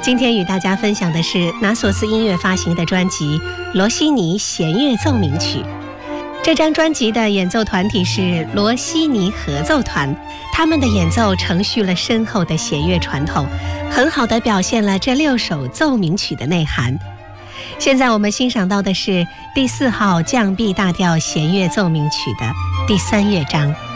今天与大家分享的是拿索斯音乐发行的专辑《罗西尼弦乐奏鸣曲》。这张专辑的演奏团体是罗西尼合奏团，他们的演奏承续了深厚的弦乐传统，很好地表现了这6首奏鸣曲的内涵。现在我们欣赏到的是第4号降 B 大调弦乐奏鸣曲的第3乐章。